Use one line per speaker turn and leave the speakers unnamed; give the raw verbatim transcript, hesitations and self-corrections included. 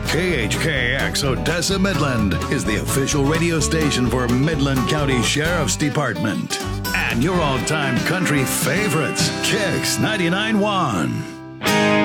K H K X Odessa Midland is the official radio station for Midland County Sheriff's Department. And your all-time country favorites, Kicks ninety-nine point one.